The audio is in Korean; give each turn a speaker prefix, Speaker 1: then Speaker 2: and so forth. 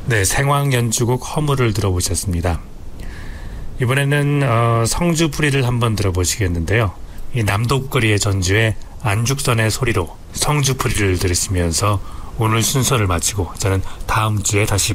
Speaker 1: 네, 생황 연주곡 허물을 들어보셨습니다. 이번에는 성주풀이를 한번 들어보시겠는데요. 이 남독거리의 전주에 안죽선의 소리로 성주풀이를 들으시면서 오늘 순서를 마치고 저는 다음 주에 다시